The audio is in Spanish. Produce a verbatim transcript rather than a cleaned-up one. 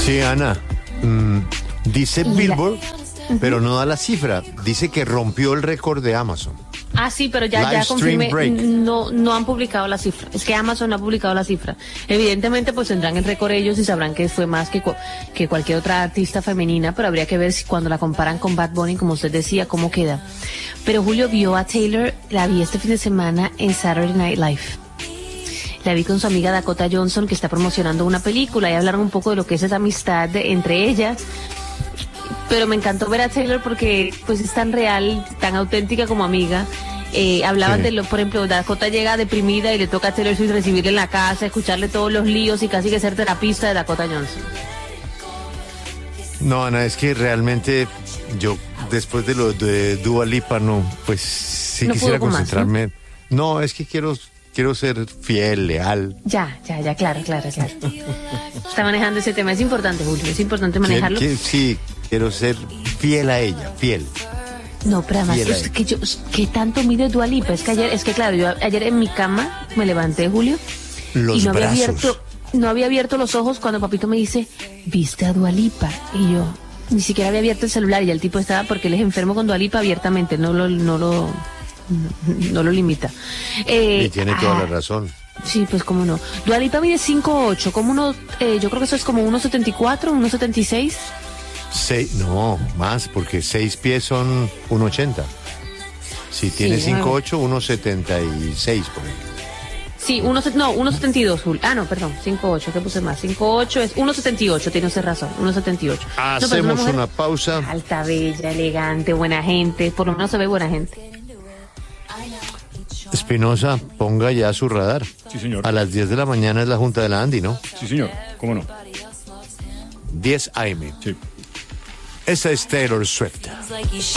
Sí, Ana. Mm, dice Mira. Billboard, pero no da la cifra. Dice que rompió el récord de Amazon. Ah, sí, pero ya, ya Live stream confirmé, break. no, no han publicado la cifra. Es que Amazon no ha publicado la cifra. Evidentemente, pues tendrán el récord ellos y sabrán que fue más que, cu- que cualquier otra artista femenina, pero habría que ver si cuando la comparan con Bad Bunny, como usted decía, cómo queda. Pero Julio vio a Taylor, la vi este fin de semana en Saturday Night Live. La vi con su amiga Dakota Johnson, que está promocionando una película, y hablaron un poco de lo que es esa amistad de- entre ellas. Pero me encantó ver a Taylor porque pues es tan real, tan auténtica como amiga. Eh, hablaban Sí. de lo, por ejemplo, Dakota llega deprimida y le toca a Taylor Swift recibirle en la casa, escucharle todos los líos y casi que ser terapista de Dakota Johnson. No, Ana, es que realmente yo, después de lo de Dua Lipa, no, pues sí No quisiera pudo con más, concentrarme. ¿no? es que quiero, quiero ser fiel, leal. Ya, ya, ya, claro, claro, claro. Está manejando ese tema, es importante, Julio, es importante manejarlo. Quiero- quiero- sí, quiero ser fiel a ella, fiel. No, pero además, Fiel a es ella. que yo, ¿qué tanto mide Dua Lipa? Es que ayer, es que claro, yo ayer en mi cama me levanté, Julio, Los y no había brazos. abierto, no había abierto los ojos cuando papito me dice, ¿viste a Dua Lipa? Y yo, ni siquiera había abierto el celular y el tipo estaba, porque él es enfermo con Dua Lipa abiertamente, no lo, no lo, no lo limita. Eh, Y tiene toda ah, la razón. Sí, pues cómo no. Dua Lipa mide cinco ocho, como uno, eh, yo creo que eso es como uno setenta y cuatro, uno setenta y seis. Seis, no, más, porque seis pies son uno ochenta. Si tiene Sí, cinco bueno. ocho, uno setenta y seis, por ejemplo. Sí, uno, se- no, uno setenta y dos, Jul. Ah, no, perdón, cinco ocho, ¿qué puse más? cinco ocho es uno setenta y ocho, tiene usted razón, uno setenta y ocho. No, pero es Hacemos mujer una pausa. alta, bella, elegante, buena gente, por lo menos se ve buena gente. Espinosa, ponga ya su radar. Sí, señor. A las diez de la mañana es la Junta de la Andy, ¿no? Sí, señor. ¿Cómo no? diez a eme. Sí. Esa es Taylor Swift.